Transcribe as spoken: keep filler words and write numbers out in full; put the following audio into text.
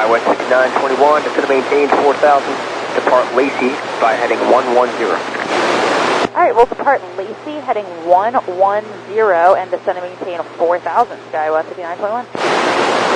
SkyWest sixty-nine twenty-one, descend to maintain four thousand, depart Lacey by heading one one zero. Alright, we'll depart Lacey, heading one one zero, and descend to maintain four thousand, SkyWest sixty-nine twenty-one.